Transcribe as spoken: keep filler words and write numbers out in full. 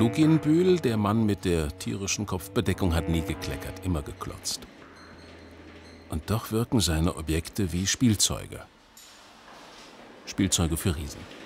Luginbühl, der Mann mit der tierischen Kopfbedeckung, hat nie gekleckert, immer geklotzt. Und doch wirken seine Objekte wie Spielzeuge. Spielzeuge für Riesen.